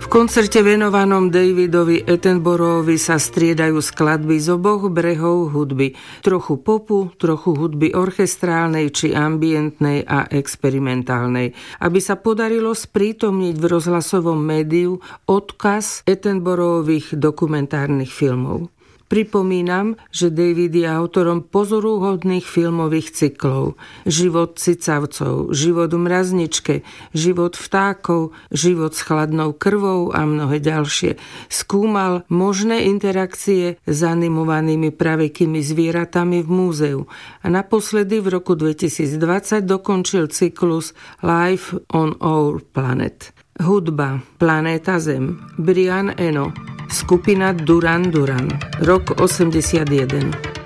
V koncerte venovanom Davidovi Attenboroughvi sa striedajú skladby z oboch brehov hudby. Trochu popu, trochu hudby orchestrálnej či ambientnej a experimentálnej. Aby sa podarilo sprítomniť v rozhlasovom médiu odkaz Attenboroughvých dokumentárnych filmov. Pripomínam, že David je autorom pozoruhodných filmových cyklov. Život cicavcov, Život v mrazničke, Život vtákov, Život s chladnou krvou a mnohé ďalšie. Skúmal možné interakcie s animovanými pravekými zvieratami v múzeu a naposledy v roku 2020 dokončil cyklus Life on Our Planet. Hudba, Planéta Zem, Brian Eno, skupina Duran Duran, rok 81.